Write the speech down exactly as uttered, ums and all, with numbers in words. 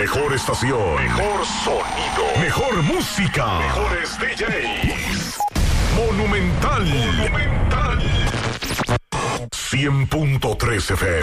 mejor estación. Mejor sonido. Mejor música. Mejores D Js. Monumental. Monumental. cien punto tres F M.